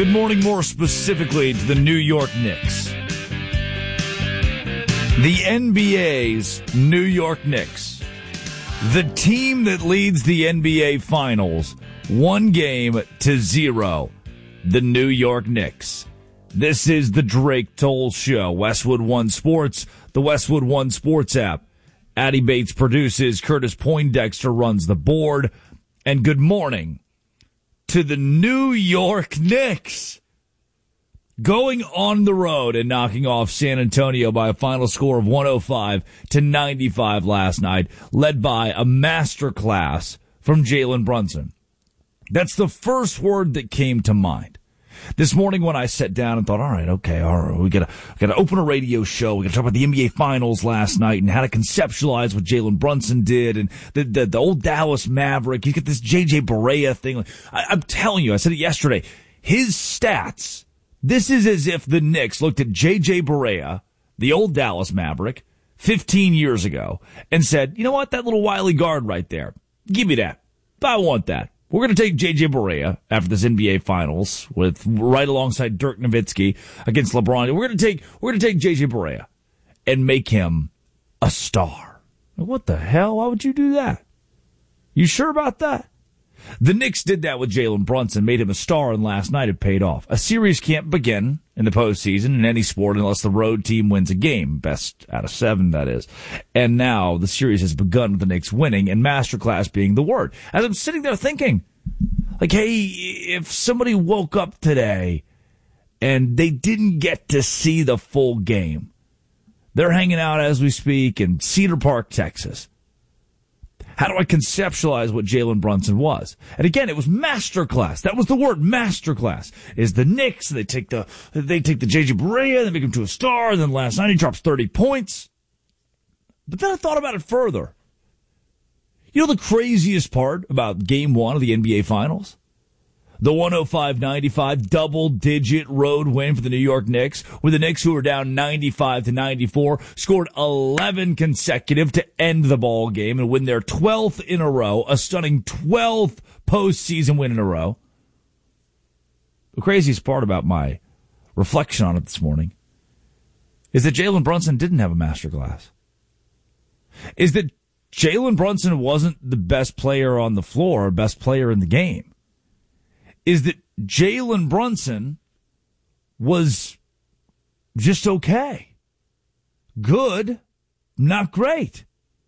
Good morning, more specifically to the New York Knicks. The NBA's New York Knicks. The team that leads the NBA Finals 1-0. The New York Knicks. This is the Drake Toll Show. Westwood One Sports, the Westwood One Sports app. Addie Bates produces. Curtis Poindexter runs the board. And good morning to the New York Knicks, going on the road and knocking off San Antonio by a final score of 105-95 last night, led by a masterclass from Jalen Brunson. That's the first word that came to mind. This morning when I sat down and thought, all right, we gotta open a radio show. We gotta talk about the NBA Finals last night and how to conceptualize what Jalen Brunson did and the old Dallas Maverick. You get this JJ Barea thing. I'm telling you, I said it yesterday. His stats. This is as if the Knicks looked at JJ Barea, the old Dallas Maverick, 15 years ago, and said, you know what, that little wily guard right there, give me that. I want that. We're going to take J.J. Barea after this NBA Finals with right alongside Dirk Nowitzki against LeBron. We're going to take J.J. Barea and make him a star. What the hell? Why would you do that? You sure about that? The Knicks did that with Jalen Brunson, made him a star, and last night it paid off. A series can't begin in the postseason in any sport unless the road team wins a game. Best out of 7, that is. And now the series has begun with the Knicks winning and masterclass being the word. As I'm sitting there thinking, like, hey, if somebody woke up today and they didn't get to see the full game, they're hanging out as we speak in Cedar Park, Texas. How do I conceptualize what Jalen Brunson was? And again, it was masterclass. That was the word, masterclass. Is the Knicks, they take the JJ Barea, they make him to a star, and then last night he drops 30 points. But then I thought about it further. You know the craziest part about Game 1 of the NBA Finals? The 105-95 double-digit road win for the New York Knicks, where the Knicks, who were down 95-94, scored 11 consecutive to end the ball game and win their 12th in a row, a stunning 12th postseason win in a row. The craziest part about my reflection on it this morning is that Jalen Brunson didn't have a masterclass. Is that Jalen Brunson wasn't the best player on the floor, or best player in the game. Is that Jalen Brunson was just okay. Good, not great.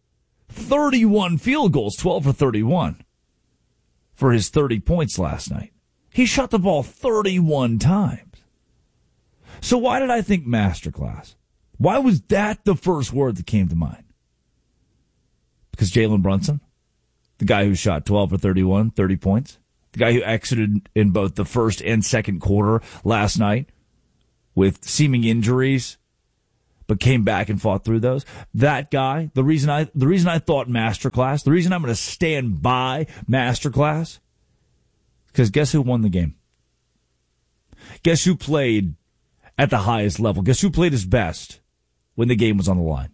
31 field goals, 12 for 31 for his 30 points last night. He shot the ball 31 times. So why did I think masterclass? Why was that the first word that came to mind? Because Jalen Brunson, the guy who shot 12 for 31, 30 points, the guy who exited in both the first and second quarter last night with seeming injuries, but came back and fought through those. That guy, the reason I thought masterclass, the reason I'm going to stand by masterclass, because guess who won the game? Guess who played at the highest level? Guess who played his best when the game was on the line?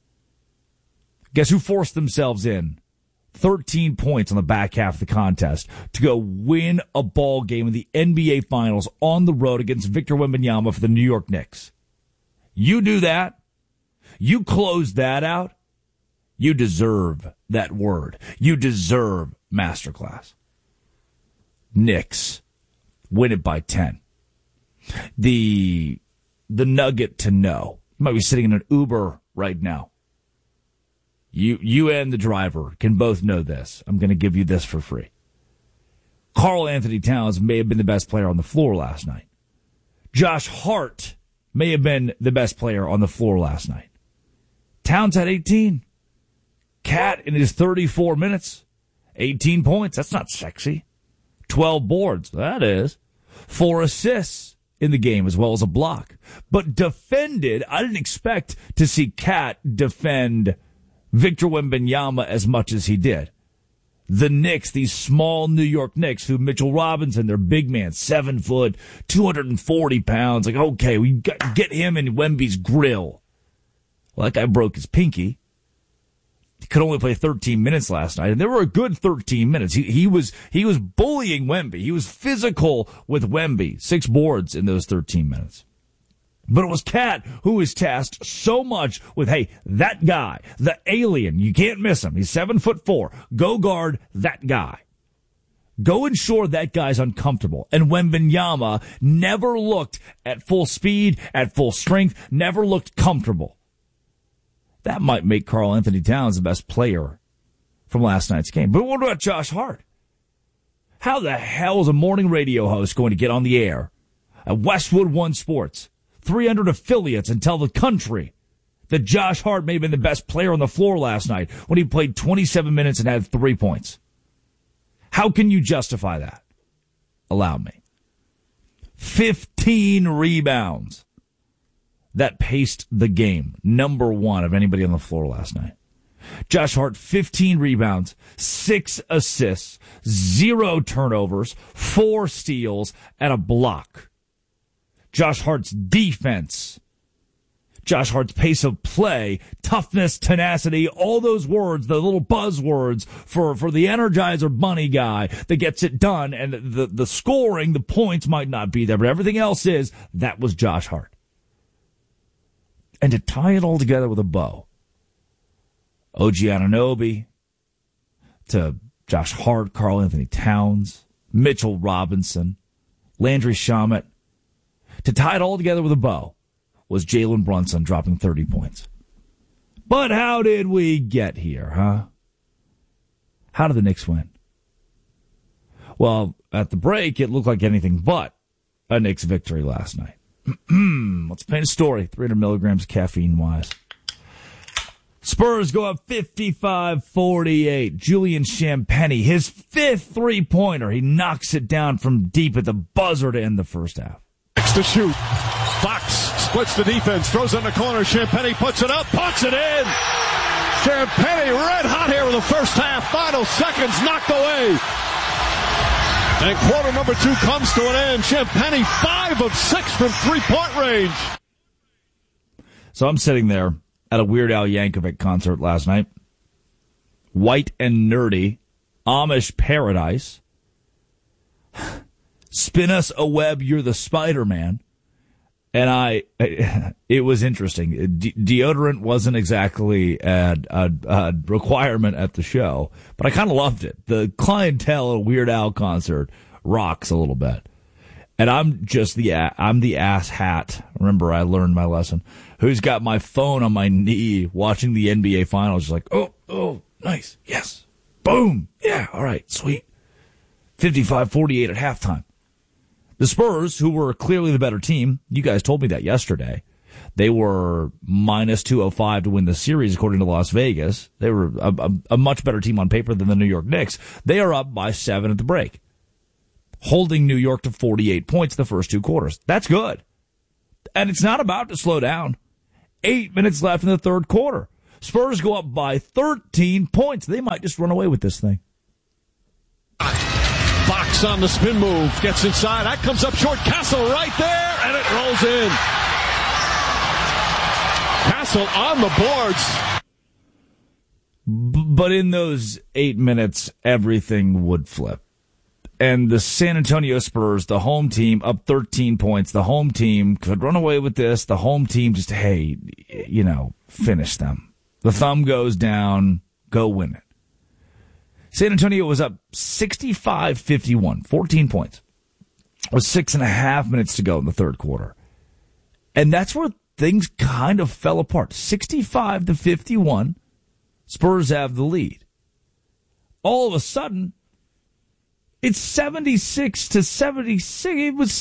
Guess who forced themselves in 13 points on the back half of the contest to go win a ball game in the NBA Finals on the road against Victor Wembanyama for the New York Knicks? You do that. You close that out. You deserve that word. You deserve masterclass. Knicks win it by 10. The nugget to know. You might be sitting in an Uber right now. You and the driver can both know this. I'm going to give you this for free. Karl Anthony Towns may have been the best player on the floor last night. Josh Hart may have been the best player on the floor last night. Towns had 18. Cat in his 34 minutes, 18 points. That's not sexy. 12 boards. That is. 4 assists in the game as well as a block. But defended, I didn't expect to see Cat defend Victor Wembanyama as much as he did. The Knicks, these small New York Knicks, who Mitchell Robinson, their big man, 7 foot, 240 pounds. Like, okay, we got to get him in Wemby's grill. Well, that guy broke his pinky. could only play 13 minutes last night, and there were a good 13 minutes. He was bullying Wemby. He was physical with Wemby. 6 boards in those 13 minutes. But it was Cat who was tasked so much with, hey, that guy, the alien, you can't miss him. He's 7'4". Go guard that guy. Go ensure that guy's uncomfortable. And Wembanyama never looked at full speed, at full strength, never looked comfortable. That might make Karl Anthony Towns the best player from last night's game. But what about Josh Hart? How the hell is a morning radio host going to get on the air at Westwood One Sports, 300 affiliates, and tell the country that Josh Hart may have been the best player on the floor last night when he played 27 minutes and had 3 points? How can you justify that? Allow me. 15 rebounds. That paced the game. Number 1 of anybody on the floor last night. Josh Hart, 15 rebounds, 6 assists, 0 turnovers, 4 steals, and a block. Josh Hart's defense. Josh Hart's pace of play, toughness, tenacity, all those words, the little buzzwords for the Energizer Bunny guy that gets it done. And the scoring, the points might not be there, but everything else is, that was Josh Hart. And to tie it all together with a bow, OG Anunoby to Josh Hart, Karl Anthony Towns, Mitchell Robinson, Landry Shamet, to tie it all together with a bow was Jalen Brunson dropping 30 points. But how did we get here, huh? How did the Knicks win? Well, at the break, it looked like anything but a Knicks victory last night. Let's paint a story, 300 milligrams caffeine-wise. Spurs go up 55-48. Julian Champagnie, his 5th three-pointer. He knocks it down from deep at the buzzer to end the first half. Next to shoot. Fox splits the defense, throws in the corner. Champagnie puts it up, puts it in. Champagnie red hot here in the first half. Final seconds knocked away. And quarter number 2 comes to an end. Champagnie 5 of 6 from three-point range. So I'm sitting there at a Weird Al Yankovic concert last night. White and nerdy. Amish paradise. Spin us a web, you're the Spider-Man. And it was interesting. Deodorant wasn't exactly a requirement at the show, but I kind of loved it. The clientele at a Weird Al concert rocks a little bit. And I'm the ass hat. Remember, I learned my lesson. Who's got my phone on my knee watching the NBA Finals, just like, oh, nice, yes, boom, yeah, all right, sweet. 55-48 at halftime. The Spurs, who were clearly the better team, you guys told me that yesterday. They were minus 205 to win the series, according to Las Vegas. They were a much better team on paper than the New York Knicks. They are up by 7 at the break, holding New York to 48 points the first 2 quarters. That's good. And it's not about to slow down. 8 minutes left in the third quarter. Spurs go up by 13 points. They might just run away with this thing. Fox on the spin move, gets inside. That comes up short. Castle right there, and it rolls in. Castle on the boards. But in those 8 minutes, everything would flip. And the San Antonio Spurs, the home team, up 13 points. The home team could run away with this. The home team just, hey, finish them. The thumb goes down. Go win it. San Antonio was up 65-51, 14 points. With 6.5 minutes to go in the third quarter. And that's where things kind of fell apart. 65-51, Spurs have the lead. All of a sudden, it's 76-76. It was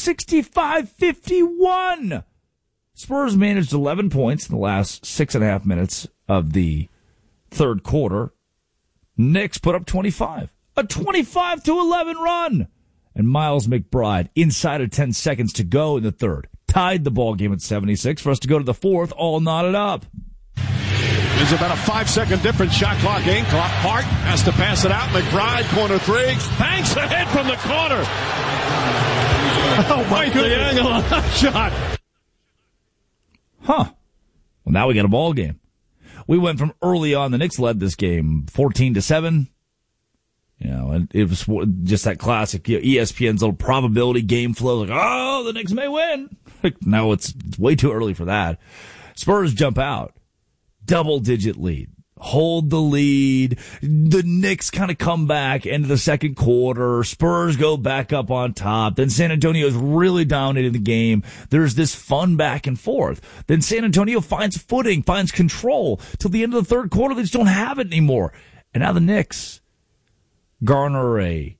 65-51. Spurs managed 11 points in the last 6.5 minutes of the third quarter. Knicks put up 25. A 25-11 run. And Miles McBride, inside of 10 seconds to go in the third, tied the ball game at 76 for us to go to the fourth, all knotted up. There's about a 5-second difference. Shot clock, game clock. Hart has to pass it out. McBride, corner 3. Banks ahead from the corner. Oh, my God. The angle on that shot. Huh. Well, now we got a ball game. We went from early on, the Knicks led this game 14-7. And it was just that classic ESPN's little probability game flow. Like, oh, the Knicks may win. No, it's way too early for that. Spurs jump out. Double-digit lead. Hold the lead. The Knicks kind of come back into the second quarter. Spurs go back up on top. Then San Antonio's really dominating the game. There's this fun back and forth. Then San Antonio finds footing, finds control. Till the end of the third quarter, they just don't have it anymore. And now the Knicks garner a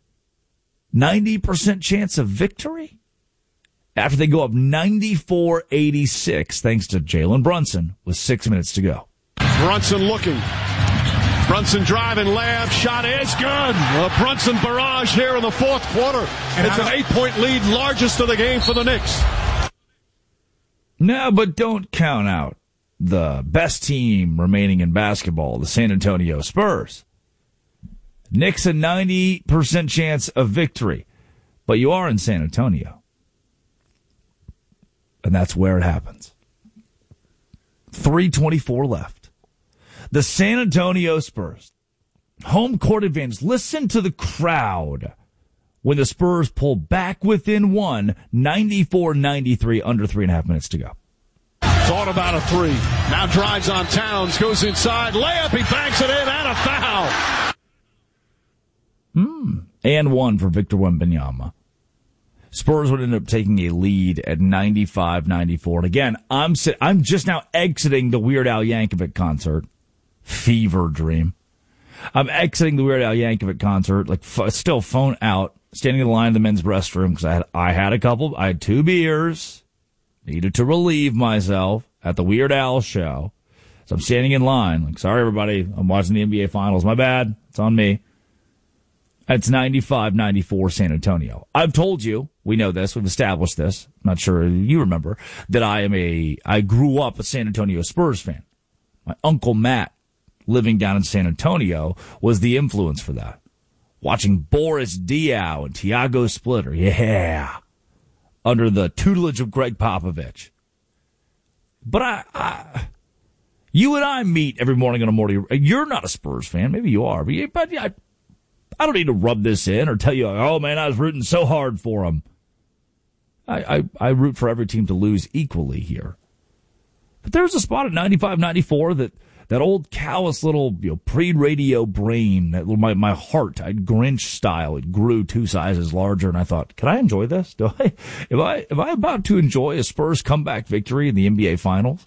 90% chance of victory after they go up 94-86 thanks to Jalen Brunson with 6 minutes to go. Brunson looking. Brunson driving, layup, shot is good. A Brunson barrage here in the fourth quarter. And it's an 8-point lead, largest of the game for the Knicks. No, but don't count out the best team remaining in basketball, the San Antonio Spurs. Knicks a 90% chance of victory, but you are in San Antonio. And that's where it happens. 3:24 left. The San Antonio Spurs, home court advantage. Listen to the crowd when the Spurs pull back within one, 94-93, under 3.5 minutes to go. Thought about a three. Now drives on Towns, goes inside, layup, he banks it in, and a foul. And one for Victor Wembanyama. Spurs would end up taking a lead at 95-94. And again, I'm just now exiting the Weird Al Yankovic concert. Fever dream. I'm exiting the Weird Al Yankovic concert, still phone out, standing in the line in the men's restroom because I had 2 beers, needed to relieve myself at the Weird Al show. So I'm standing in line, sorry everybody, I'm watching the NBA Finals. My bad, it's on me. It's 95-94 San Antonio. I've told you, we know this, we've established this, I'm not sure you remember, that I grew up a San Antonio Spurs fan. My Uncle Matt, living down in San Antonio, was the influence for that. Watching Boris Diaw and Tiago Splitter, under the tutelage of Greg Popovich. But you and I meet every morning on a morning. You're not a Spurs fan, maybe you are, but I don't need to rub this in or tell you, oh man, I was rooting so hard for them. I root for every team to lose equally here. But there's a spot at 95-94 that old callous little pre-radio brain, that my heart, Grinch style, it grew 2 sizes larger, and I thought, can I enjoy this? Am I about to enjoy a Spurs comeback victory in the NBA Finals?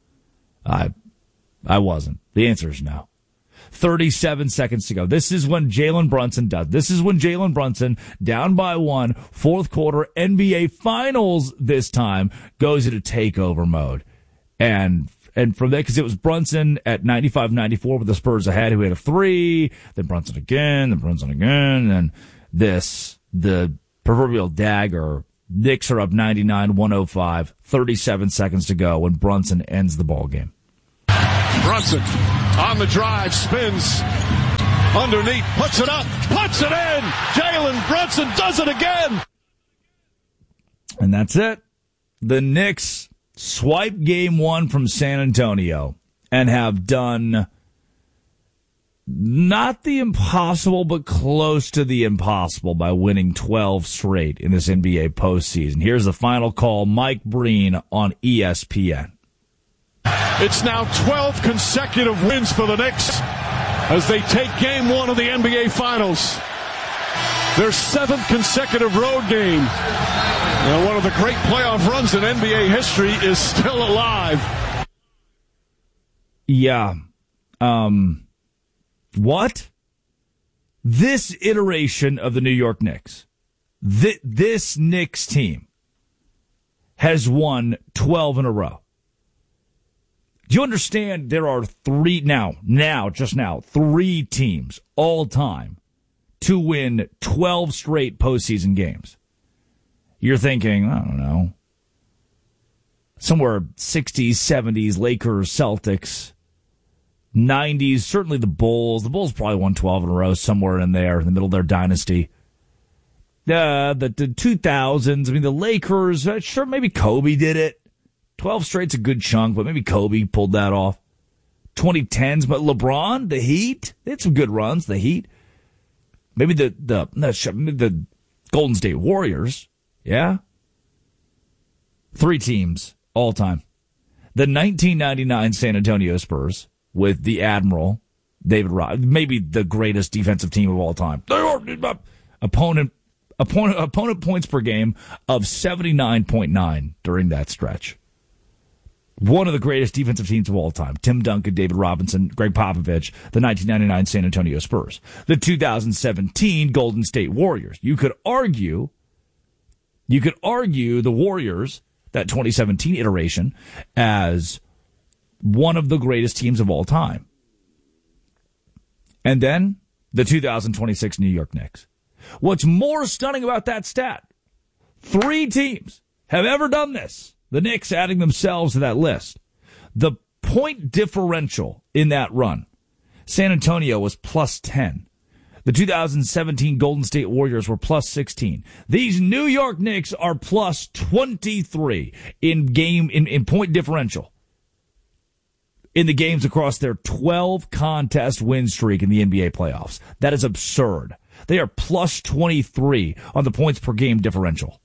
I wasn't. The answer is no. 37 seconds to go. This is when Jalen Brunson does. This is when Jalen Brunson, down by 1, fourth quarter, NBA Finals this time, goes into takeover mode. And from there, because it was Brunson at 95-94 with the Spurs ahead, who had a 3, then Brunson again, and the proverbial dagger. Knicks are up 99-105, 37 seconds to go when Brunson ends the ball game. Brunson on the drive, spins underneath, puts it up, puts it in. Jalen Brunson does it again. And that's it. The Knicks swipe game 1 from San Antonio and have done not the impossible, but close to the impossible by winning 12 straight in this NBA postseason. Here's the final call. Mike Breen on ESPN. It's now 12 consecutive wins for the Knicks as they take game 1 of the NBA Finals. Their 7th consecutive road game. And one of the great playoff runs in NBA history is still alive. Yeah. What? This iteration of the New York Knicks, this Knicks team has won 12 in a row. Do you understand there are 3 teams all time to win 12 straight postseason games? You're thinking, I don't know, somewhere 60s, 70s, Lakers, Celtics, 90s, certainly the Bulls. The Bulls probably won 12 in a row somewhere in there, in the middle of their dynasty. The 2000s, the Lakers, sure, maybe Kobe did it. 12 straight's a good chunk, but maybe Kobe pulled that off. 2010s, but LeBron, the Heat, they had some good runs, the Heat. Maybe the Golden State Warriors, yeah? 3 teams all time. The 1999 San Antonio Spurs with the Admiral, David Robinson, maybe the greatest defensive team of all time. They are opponent points per game of 79.9 during that stretch. One of the greatest defensive teams of all time. Tim Duncan, David Robinson, Greg Popovich, the 1999 San Antonio Spurs. The 2017 Golden State Warriors. You could argue the Warriors, that 2017 iteration, as one of the greatest teams of all time. And then the 2026 New York Knicks. What's more stunning about that stat, 3 teams have ever done this. The Knicks adding themselves to that list. The point differential in that run, San Antonio was plus 10. The 2017 Golden State Warriors were plus 16. These New York Knicks are plus 23 in point differential in the games across their 12 contest win streak in the NBA playoffs. That is absurd. They are plus 23 on the points per game differential.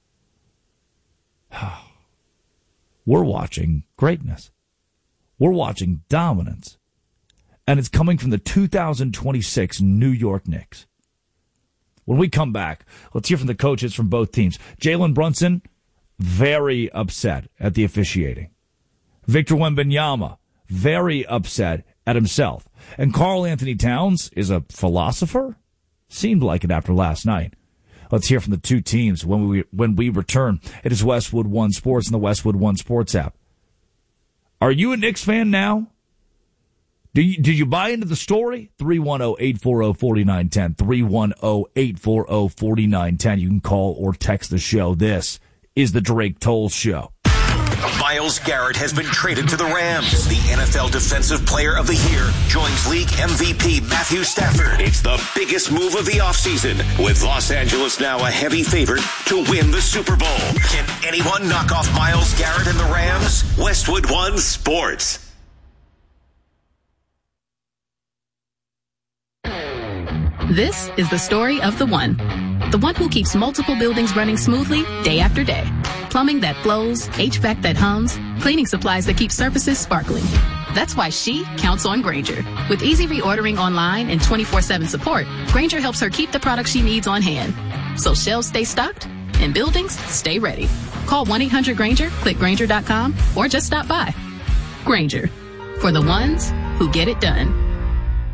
We're watching greatness. We're watching dominance. And it's coming from the 2026 New York Knicks. When we come back, let's hear from the coaches from both teams. Jalen Brunson, very upset at the officiating. Victor Wembanyama, very upset at himself. And Karl Anthony Towns is a philosopher? Seemed like it after last night. Let's hear from the two teams when we return. It is Westwood One Sports and the Westwood One Sports app. Are you a Knicks fan now? Did you buy into the story? 310-840-4910. 310-840-4910. You can call or text the show. This is the Drake Toll Show. Myles Garrett has been traded to the Rams. The NFL Defensive Player of the Year joins league MVP Matthew Stafford. It's the biggest move of the offseason, with Los Angeles now a heavy favorite to win the Super Bowl. Can anyone knock off Myles Garrett and the Rams? Westwood One Sports. This is the story of the one who keeps multiple buildings running smoothly day after day. Plumbing that flows, HVAC that hums, cleaning supplies that keep surfaces sparkling. That's why she counts on Grainger. With easy reordering online and 24/7 support, Grainger helps her keep the products she needs on hand. So shelves stay stocked and buildings stay ready. Call 1-800-GRAINGER, click Grainger.com, or just stop by. Grainger, for the ones who get it done.